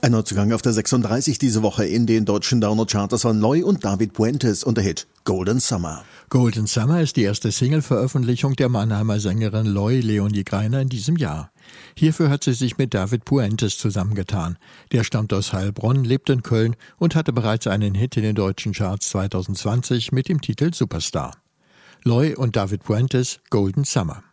Ein Neuzugang auf der 36 diese Woche in den deutschen Download-Charts von Loi und David Puentes und der Hit Golden Summer. Golden Summer ist die erste Single-Veröffentlichung der Mannheimer Sängerin Loi Leonie Greiner in diesem Jahr. Hierfür hat sie sich mit David Puentes zusammengetan. Der stammt aus Heilbronn, lebt in Köln und hatte bereits einen Hit in den deutschen Charts 2020 mit dem Titel Superstar. Loi und David Puentes, Golden Summer.